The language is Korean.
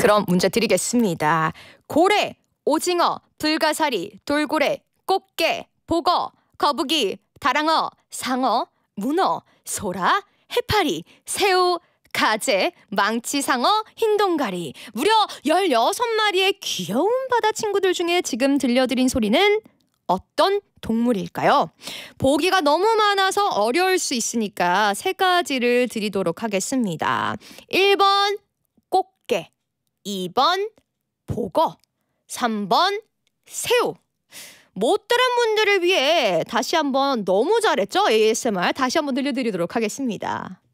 그럼 문제 드리겠습니다. 고래, 오징어, 불가사리, 돌고래, 꽃게, 보거, 거북이, 다랑어, 상어, 문어, 소라, 해파리, 새우, 가재, 망치상어, 흰동가리. 무려 16마리의 귀여운 바다 친구들 중에 지금 들려드린 소리는 어떤 동물일까요? 보기가 너무 많아서 어려울 수 있으니까 세 가지를 드리도록 하겠습니다. 1번 꽃게, 2번 보거, 3번 새우. 못 들은 분들을 위해 다시 한번 너무 잘했죠? ASMR 다시 한번 들려드리도록 하겠습니다.